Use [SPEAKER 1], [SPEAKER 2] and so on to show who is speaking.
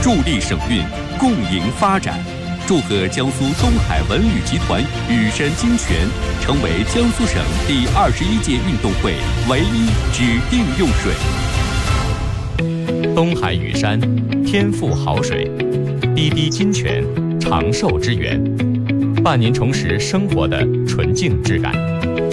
[SPEAKER 1] 助力省运，共赢发展。祝贺江苏东海文旅集团雨山金泉成为江苏省第21届运动会唯一指定用水。
[SPEAKER 2] 东海雨山，天赋好水，滴滴金泉，长寿之源，伴您重拾生活的纯净质感。